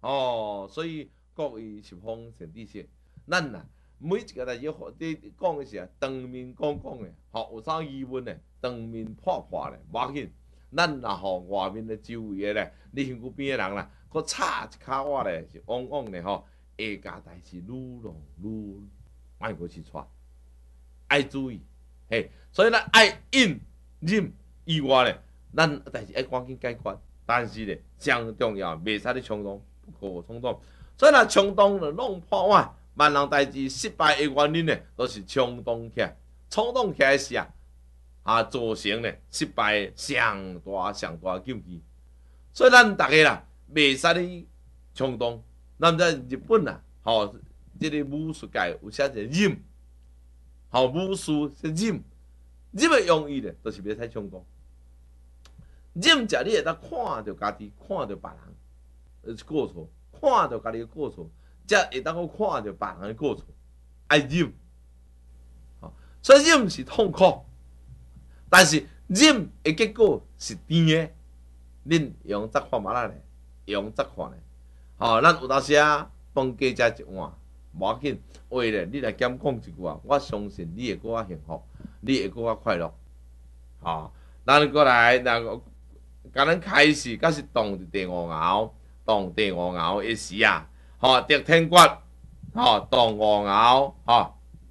哦，所以国语十方善知识，咱呐每一个代志你讲的是当面讲的，吼有啥疑问的，当面破的，无要紧。咱若吼外面的周围的咧，你身躯边的人啦，佮插一骹话咧，是往往咧吼，下家代志愈弄愈莫过去带，爱注意，嘿，所以咱爱忍忍以外咧，咱代志爱赶紧解决，但是咧上重要，袂使咧冲动，不可冲动。所以若冲动就弄破坏，万人代志失败的原因咧，都是冲动起来，冲动起来是造成咧失败上大禁忌。所以咱大家啦，袂使咧冲动。咱在日本啊，吼，即个武术界有写一个忍，吼武术是忍，忍的用意咧，就是袂使冲动。忍者你会当看到家己，看到别人过错，看到家己过错，才会当去看到别人的过错，爱忍。所以忍是痛苦。但是忍的结果是甜的，恁用则看马仔咧，用则看咧。吼，咱有当时啊，饭加食一碗，无要紧。话咧，你来减讲一句啊，我相信你会过较幸福，你会过较快乐。吼，咱过来，甲咱开始，甲是动第五爻，动第五爻的时啊，吼，得天quyết，吼，动五爻，吼。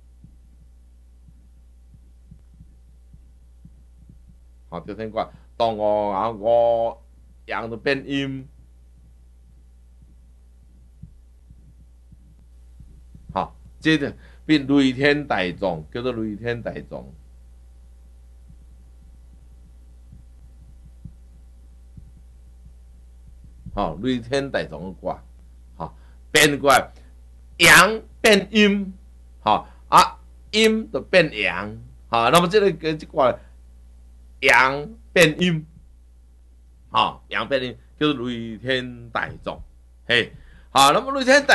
吼，得天quyết，动五爻，五阳就变阴。好，接着变雷天大壮，叫做雷天大壮。好，雷天大壮的卦，好变卦，阳变阴，好阴就变阳，好，那么这卦阳变阴，好阳变阴，叫做雷天大壮，嘿，好，那么雷天大